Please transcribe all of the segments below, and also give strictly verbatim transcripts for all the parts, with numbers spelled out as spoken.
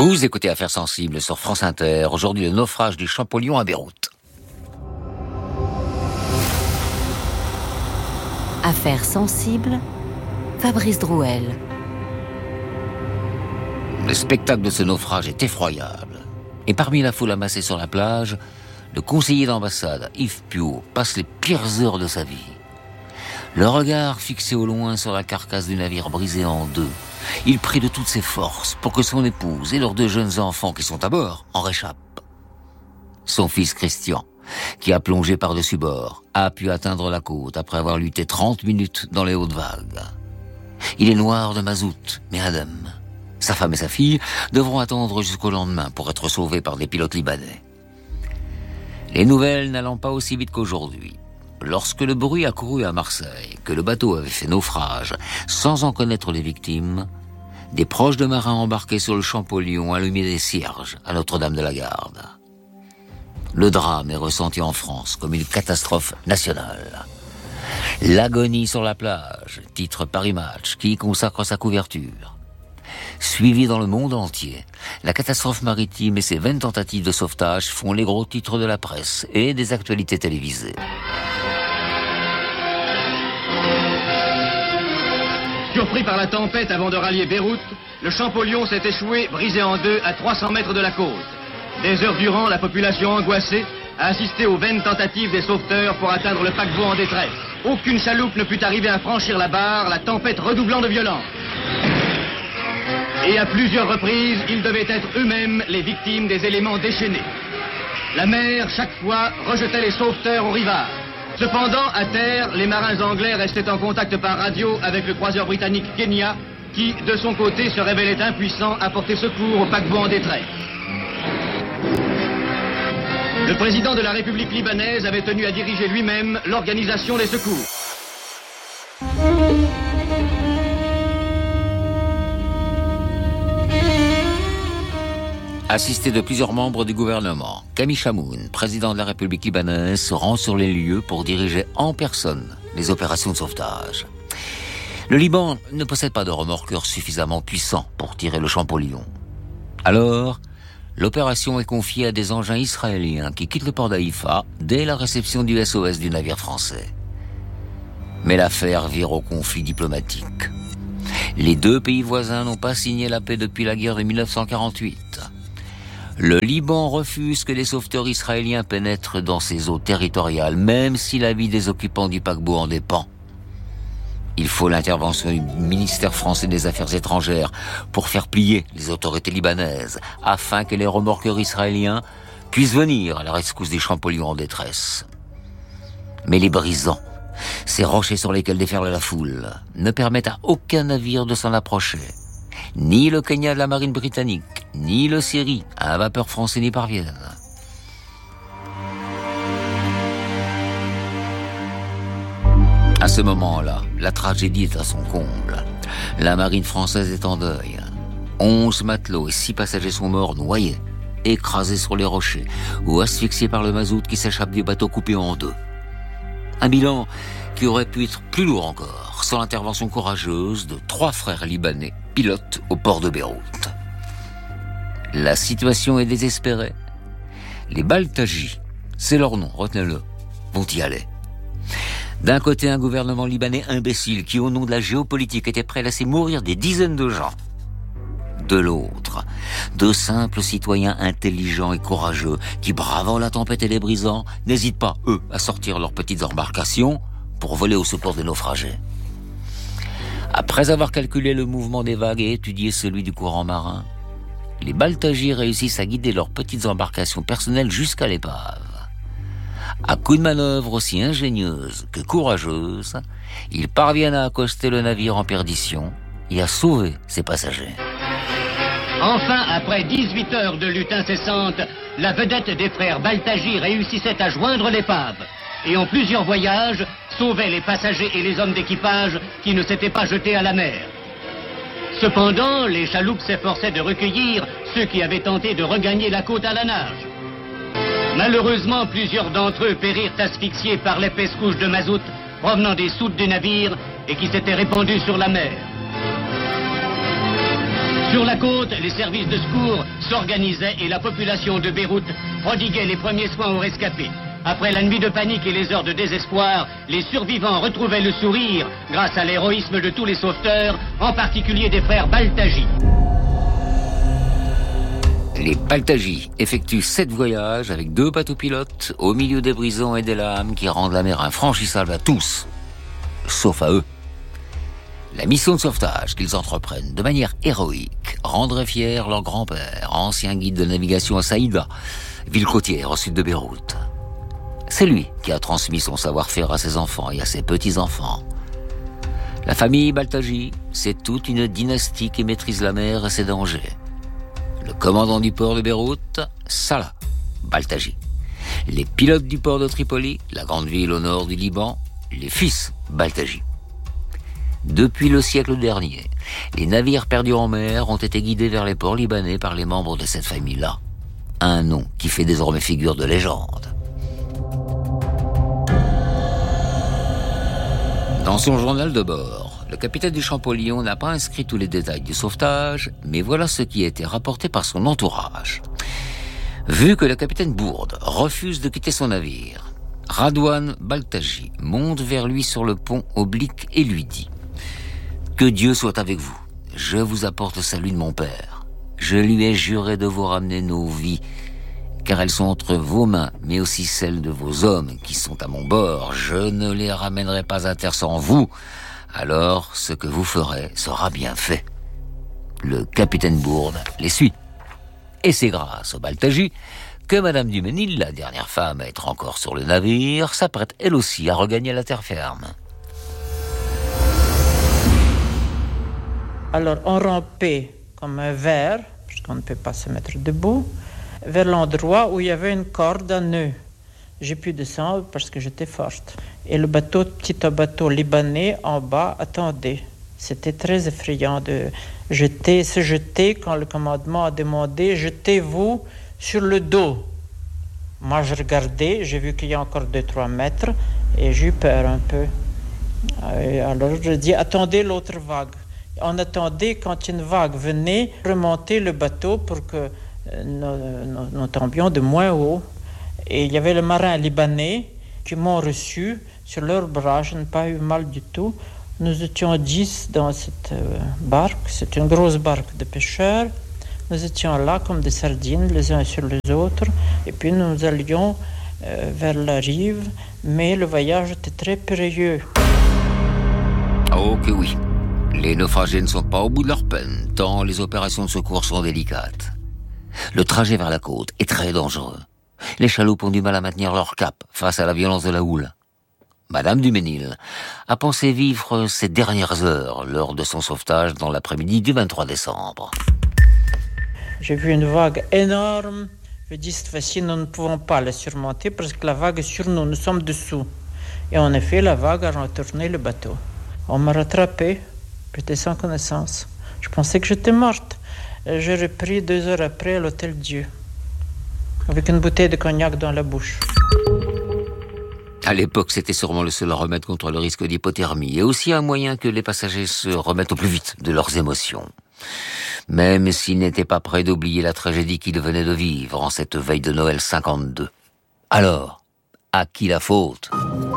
Vous écoutez Affaires sensibles sur France Inter. Aujourd'hui, le naufrage du Champollion à Beyrouth. Affaires sensibles, Fabrice Drouel. Le spectacle de ce naufrage est effroyable. Et parmi la foule amassée sur la plage, le conseiller d'ambassade, Yves Piot, passe les pires heures de sa vie. Le regard fixé au loin sur la carcasse du navire brisé en deux, il prie de toutes ses forces pour que son épouse et leurs deux jeunes enfants qui sont à bord en réchappent. Son fils Christian, qui a plongé par-dessus bord, a pu atteindre la côte après avoir lutté trente minutes dans les hautes vagues. Il est noir de mazout, mais indemne. Sa femme et sa fille devront attendre jusqu'au lendemain pour être sauvés par des pilotes libanais. Les nouvelles n'allant pas aussi vite qu'aujourd'hui, lorsque le bruit a couru à Marseille que le bateau avait fait naufrage sans en connaître les victimes, des proches de marins embarqués sur le Champollion ont allumé des cierges à Notre-Dame de la Garde. Le drame est ressenti en France comme une catastrophe nationale. L'agonie sur la plage, titre Paris Match, qui y consacre sa couverture. Suivi dans le monde entier, la catastrophe maritime et ses vaines tentatives de sauvetage font les gros titres de la presse et des actualités télévisées. Surpris par la tempête avant de rallier Beyrouth, le Champollion s'est échoué, brisé en deux, à trois cents mètres de la côte. Des heures durant, la population angoissée a assisté aux vaines tentatives des sauveteurs pour atteindre le paquebot en détresse. Aucune chaloupe ne put arriver à franchir la barre, la tempête redoublant de violence. Et à plusieurs reprises, ils devaient être eux-mêmes les victimes des éléments déchaînés. La mer, chaque fois, rejetait les sauveteurs au rivage. Cependant, à terre, les marins anglais restaient en contact par radio avec le croiseur britannique Kenya, qui, de son côté, se révélait impuissant à porter secours au paquebot en détresse. Le président de la République libanaise avait tenu à diriger lui-même l'organisation des secours. Assisté de plusieurs membres du gouvernement, Camille Chamoun, président de la République libanaise, se rend sur les lieux pour diriger en personne les opérations de sauvetage. Le Liban ne possède pas de remorqueur suffisamment puissant pour tirer le Champollion. Alors, l'opération est confiée à des engins israéliens qui quittent le port d'Haïfa dès la réception du S O S du navire français. Mais l'affaire vire au conflit diplomatique. Les deux pays voisins n'ont pas signé la paix depuis la guerre de mille neuf cent quarante-huit. Le Liban refuse que les sauveteurs israéliens pénètrent dans ses eaux territoriales, même si la vie des occupants du paquebot en dépend. Il faut l'intervention du ministère français des Affaires étrangères pour faire plier les autorités libanaises, afin que les remorqueurs israéliens puissent venir à la rescousse des Champollions en détresse. Mais les brisants, ces rochers sur lesquels déferle la foule, ne permettent à aucun navire de s'en approcher. Ni le Kenya de la marine britannique, ni le Syrie, à vapeur français n'y parviennent. À ce moment-là, la tragédie est à son comble. La marine française est en deuil. Onze matelots et six passagers sont morts noyés, écrasés sur les rochers ou asphyxiés par le mazout qui s'échappe du bateau coupé en deux. Un bilan qui aurait pu être plus lourd encore, sans l'intervention courageuse de trois frères libanais, pilotes au port de Beyrouth. La situation est désespérée. Les Baltagi, c'est leur nom, retenez-le, vont y aller. D'un côté, un gouvernement libanais imbécile qui, au nom de la géopolitique, était prêt à laisser mourir des dizaines de gens. De l'autre, de simples citoyens intelligents et courageux qui, bravant la tempête et les brisants, n'hésitent pas, eux, à sortir leurs petites embarcations pour voler au secours des naufragés. Après avoir calculé le mouvement des vagues et étudié celui du courant marin, les Baltagi réussissent à guider leurs petites embarcations personnelles jusqu'à l'épave. À coups de manœuvre aussi ingénieuse que courageuse, ils parviennent à accoster le navire en perdition et à sauver ses passagers. Enfin, après dix-huit heures de lutte incessante, la vedette des frères Baltagi réussissait à joindre l'épave et en plusieurs voyages sauvait les passagers et les hommes d'équipage qui ne s'étaient pas jetés à la mer. Cependant, les chaloupes s'efforçaient de recueillir ceux qui avaient tenté de regagner la côte à la nage. Malheureusement, plusieurs d'entre eux périrent asphyxiés par l'épaisse couche de mazout provenant des soutes du navire et qui s'était répandue sur la mer. Sur la côte, les services de secours s'organisaient et la population de Beyrouth prodiguait les premiers soins aux rescapés. Après la nuit de panique et les heures de désespoir, les survivants retrouvaient le sourire grâce à l'héroïsme de tous les sauveteurs, en particulier des frères Baltagi. Les Baltagi effectuent sept voyages avec deux bateaux pilotes au milieu des brisants et des lames qui rendent la mer infranchissable à tous, sauf à eux. La mission de sauvetage qu'ils entreprennent de manière héroïque rendrait fier leur grand-père, ancien guide de navigation à Saïda, ville côtière au sud de Beyrouth. C'est lui qui a transmis son savoir-faire à ses enfants et à ses petits-enfants. La famille Baltagi, c'est toute une dynastie qui maîtrise la mer et ses dangers. Le commandant du port de Beyrouth, Salah Baltagi. Les pilotes du port de Tripoli, la grande ville au nord du Liban, les fils Baltagi. Depuis le siècle dernier, les navires perdus en mer ont été guidés vers les ports libanais par les membres de cette famille-là. Un nom qui fait désormais figure de légende. Dans son journal de bord, le capitaine du Champollion n'a pas inscrit tous les détails du sauvetage, mais voilà ce qui a été rapporté par son entourage. Vu que le capitaine Bourde refuse de quitter son navire, Radouane Baltagi monte vers lui sur le pont oblique et lui dit « Que Dieu soit avec vous, je vous apporte le salut de mon père. Je lui ai juré de vous ramener nos vies, car elles sont entre vos mains, mais aussi celles de vos hommes qui sont à mon bord. Je ne les ramènerai pas à terre sans vous, alors ce que vous ferez sera bien fait. » Le capitaine Bourde les suit. Et c'est grâce au Baltagi que Madame Duménil, la dernière femme à être encore sur le navire, s'apprête elle aussi à regagner la terre ferme. Alors on rampait comme un ver, puisqu'on ne peut pas se mettre debout, vers l'endroit où il y avait une corde à nœud. J'ai pu descendre parce que j'étais forte. Et le bateau, petit bateau libanais en bas attendait. C'était très effrayant de jeter, se jeter quand le commandement a demandé « Jetez-vous sur le dos ». Moi, je regardais, j'ai vu qu'il y a encore deux trois mètres et j'ai eu peur un peu. Et alors, je dis « Attendez l'autre vague ». On attendait quand une vague venait remonter le bateau pour que nous, nous, nous tombions de moins haut. Et il y avait les marins libanais qui m'ont reçu sur leurs bras. Je n'ai pas eu mal du tout. Nous étions dix dans cette barque. C'est une grosse barque de pêcheurs. Nous étions là comme des sardines, les uns sur les autres. Et puis nous allions euh, vers la rive. Mais le voyage était très périlleux. Oh que oui. Les naufragés ne sont pas au bout de leur peine, tant les opérations de secours sont délicates. Le trajet vers la côte est très dangereux. Les chaloupes ont du mal à maintenir leur cap face à la violence de la houle. Madame Duménil a pensé vivre ses dernières heures lors de son sauvetage dans l'après-midi du vingt-trois décembre. J'ai vu une vague énorme. Je dis, cette fois-ci, nous ne pouvons pas la surmonter parce que la vague est sur nous, nous sommes dessous. Et en effet, la vague a retourné le bateau. On m'a rattrapé. J'étais sans connaissance. Je pensais que j'étais morte. J'ai repris deux heures après à l'Hôtel Dieu, avec une bouteille de cognac dans la bouche. À l'époque, c'était sûrement le seul remède contre le risque d'hypothermie, et aussi un moyen que les passagers se remettent au plus vite de leurs émotions. Même s'ils n'étaient pas prêts d'oublier la tragédie qu'ils venaient de vivre en cette veille de Noël cinquante-deux. Alors, à qui la faute ?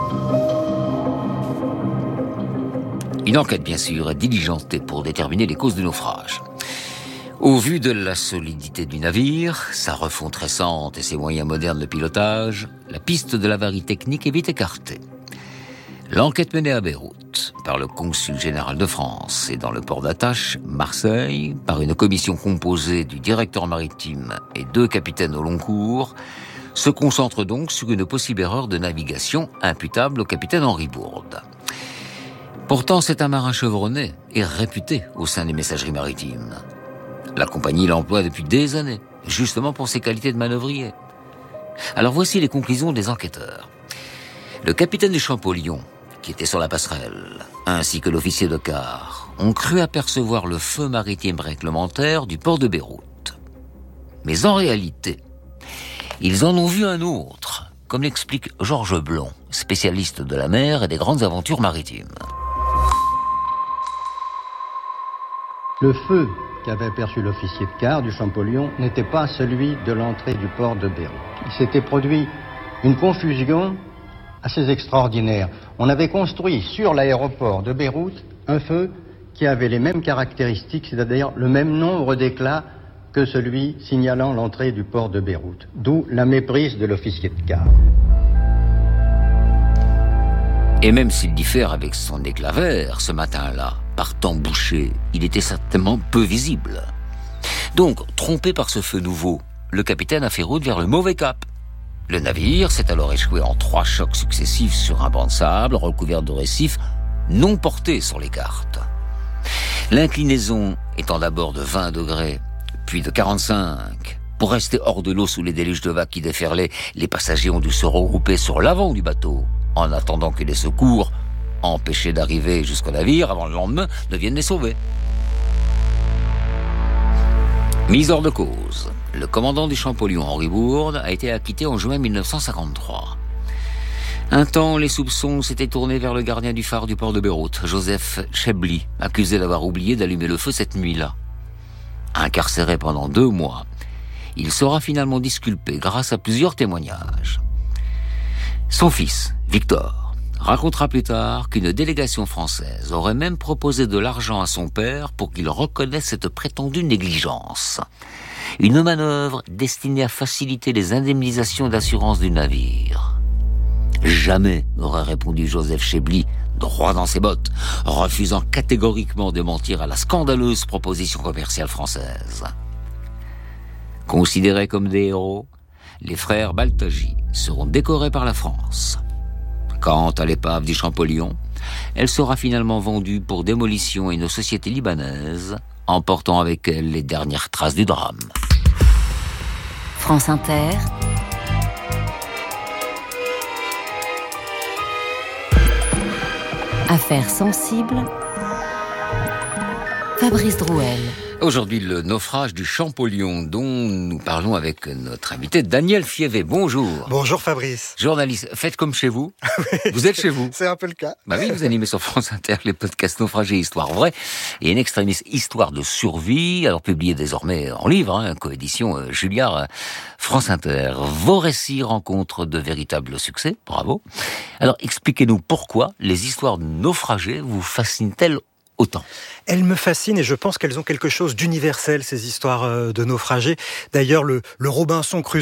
Une enquête, bien sûr, est diligentée pour déterminer les causes du naufrage. Au vu de la solidité du navire, sa refonte récente et ses moyens modernes de pilotage, la piste de l'avarie technique est vite écartée. L'enquête menée à Beyrouth par le consul général de France et dans le port d'attache, Marseille, par une commission composée du directeur maritime et deux capitaines au long cours, se concentre donc sur une possible erreur de navigation imputable au capitaine Henri Bourde. Pourtant, c'est un marin chevronné et réputé au sein des messageries maritimes. La compagnie l'emploie depuis des années, justement pour ses qualités de manœuvrier. Alors voici les conclusions des enquêteurs. Le capitaine du Champollion, qui était sur la passerelle, ainsi que l'officier de quart, ont cru apercevoir le feu maritime réglementaire du port de Beyrouth. Mais en réalité, ils en ont vu un autre, comme l'explique Georges Blond, spécialiste de la mer et des grandes aventures maritimes. Le feu qu'avait perçu l'officier de quart du Champollion n'était pas celui de l'entrée du port de Beyrouth. Il s'était produit une confusion assez extraordinaire. On avait construit sur l'aéroport de Beyrouth un feu qui avait les mêmes caractéristiques, c'est-à-dire le même nombre d'éclats que celui signalant l'entrée du port de Beyrouth. D'où la méprise de l'officier de quart. Et même s'il diffère avec son éclat vert ce matin-là, par temps bouché, il était certainement peu visible. Donc, trompé par ce feu nouveau, le capitaine a fait route vers le mauvais cap. Le navire s'est alors échoué en trois chocs successifs sur un banc de sable recouvert de récifs non portés sur les cartes. L'inclinaison étant d'abord de vingt degrés, puis de quarante-cinq. Pour rester hors de l'eau sous les déluges de vagues qui déferlaient, les passagers ont dû se regrouper sur l'avant du bateau, en attendant que les secours, empêchés d'arriver jusqu'au navire avant le lendemain, ne viennent les sauver. Mise hors de cause, le commandant du Champollion, Henri Bourde, a été acquitté en juin mille neuf cent cinquante-trois. Un temps, les soupçons s'étaient tournés vers le gardien du phare du port de Beyrouth, Joseph Chebli, accusé d'avoir oublié d'allumer le feu cette nuit-là. Incarcéré pendant deux mois, il sera finalement disculpé grâce à plusieurs témoignages. Son fils, Victor, racontera plus tard qu'une délégation française aurait même proposé de l'argent à son père pour qu'il reconnaisse cette prétendue négligence. Une manœuvre destinée à faciliter les indemnisations d'assurance du navire. Jamais, aurait répondu Joseph Chebli, droit dans ses bottes, refusant catégoriquement de mentir à la scandaleuse proposition commerciale française. Considérés comme des héros, les frères Baltagi seront décorés par la France. Quant à l'épave du Champollion, elle sera finalement vendue pour démolition à une société libanaise, emportant avec elle les dernières traces du drame. France Inter. Affaires sensibles. Fabrice Drouel. Aujourd'hui, le naufrage du Champollion, dont nous parlons avec notre invité Daniel Fievé. Bonjour. Bonjour Fabrice. Journaliste, faites comme chez vous. Vous êtes chez vous. C'est un peu le cas. Bah oui, vous animez sur France Inter les podcasts Naufragés Histoire Vraie et une extrémiste Histoire de survie, alors publié désormais en livre, hein, coédition euh, Julliard, euh, France Inter. Vos récits rencontrent de véritables succès, bravo. Alors expliquez-nous pourquoi les histoires de naufragés vous fascinent-elles autant? Elles me fascinent et je pense qu'elles ont quelque chose d'universel, ces histoires de naufragés. D'ailleurs, le, le Robinson Crusoe